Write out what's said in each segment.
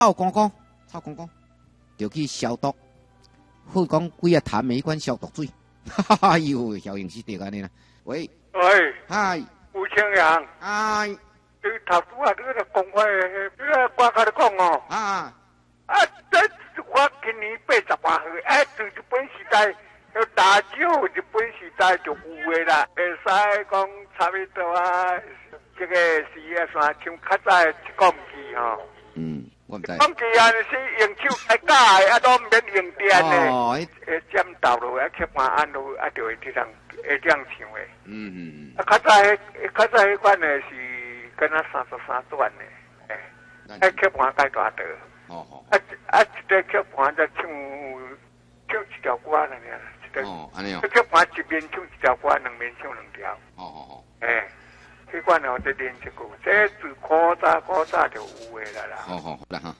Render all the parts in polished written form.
臭公公，就去消毒，或讲几啊痰的迄款消毒水。哎呦，效应是得安尼啦。喂，嗨， 吴清阳， 嗨， 你头拄啊，你个讲话，你个我甲你讲哦，这我今年80外岁，从日本时代，大少日本时代就有的啦，会使讲差不多啊，这个是啊，算像较早一个唔记吼。 我唔知。 讲机啊，是用手来教的，都免用电的。 哦， 尖头路去搬安路，就会这样唱的。较早迄款的是跟那33段的，去搬介大道。一个去搬就唱一条歌了呢。 安尼哦。 去搬一面唱一条歌，两面唱两条。迄款哦，在练这个，这自古早就有的啦。 啦哈。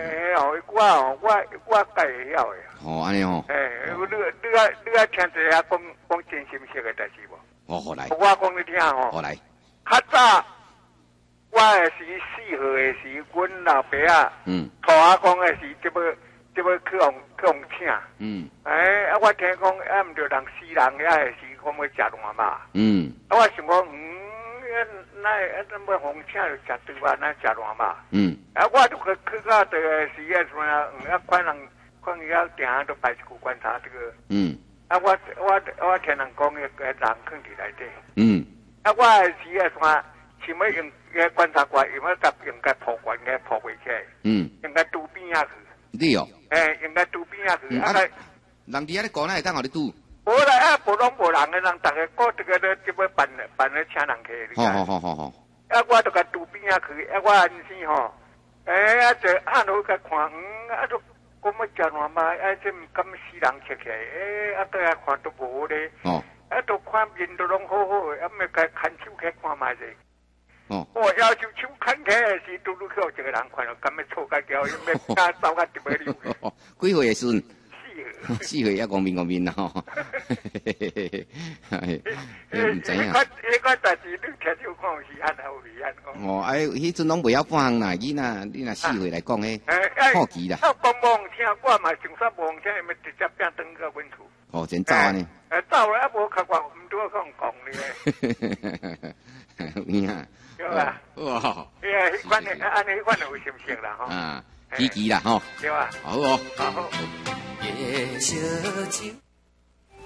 我介会晓的。 安尼哦。 你啊听一下讲真心实的代志无？ 好来。 我讲你听哦。 好来。 较早我的是4岁的时，阮老爸啊，托阿公的是这要去用请。我听讲毋着人死人遐的时，讲要食烂嘛。我想讲那要红请就食对吧？那食烂嘛。我就去到这个时啊，什么看伊遐定都摆一股观察这个。我听人讲人放伫内底。我的时啊，什么想要用观察官，用个破罐个破袂起来。用个拄边啊去。 你哦。 用个拄边啊去。 人伫遐咧讲，哪会当互你拄？ 无啦，无人的人，大家过这个就要办咧请人去。 好。 我就甲拄边啊去，我安生吼，就按落甲看，就讲要食烂嘛，这毋敢死人吃起来，对啊看都无咧。都看面都拢好好的，咪甲牵手去看卖者。我要求手牵起来时，拄去有一个人看到，敢要错甲交，伊咪敢走甲特别溜。 几岁的时阵？4岁也光面啦吼。唔知影。 迄个代志你听少看是安好是安。 迄阵拢袂晓半项啦，你若4岁来讲诶，好奇啦。 讲无听，我嘛上山无听，伊咪直接变转到阮厝。 真走安尼。 走了，无较我毋拄讲咧。 有影。 对吧？ 哇！ 迄款的安尼，迄款的有心情啦吼。 奇啦吼。 对啊。 好哦。 好。 夜小酒。